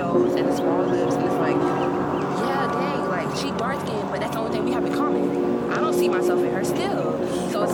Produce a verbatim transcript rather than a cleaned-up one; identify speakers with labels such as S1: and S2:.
S1: nose and the small lips, and it's like, yeah, dang, like she dark skinned, but that's the only thing we have in common. I don't see myself in her still. So